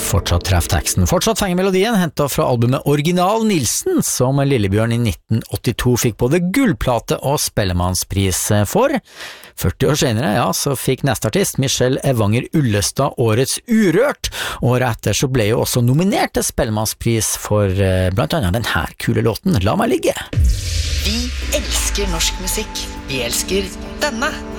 fortsatt treff teksten. Fortsatt fenger melodien, hentet fra albumet Original Nilsen, som Lillebjørn i 1982 fikk både gullplate og spellemannspris for. 40 år senere, ja, så fikk neste artist, Michelle Evanger Ullestad, årets Urørt. Året etter så ble jo også nominert til spellemannspris for blant annet den her kule låten, La meg ligge. Vi elsker norsk musikk. Vi elsker denne.